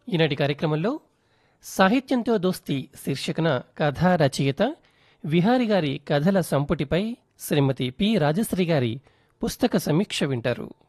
ఈనాటి కార్యక్రమంలో సాహిత్యంతో దోస్తి శీర్షికన కథా రచయిత విహారి గారి కథల సంపుటిపై శ్రీమతి పి రాజశ్రీ గారి పుస్తక సమీక్ష వింటారు.